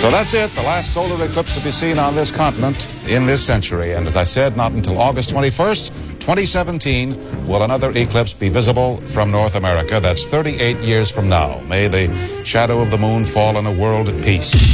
So that's it, the last solar eclipse to be seen on this continent in this century. And as I said, not until August 21st, 2017, will another eclipse be visible from North America. That's 38 years from now. May the shadow of the moon fall on a world at peace.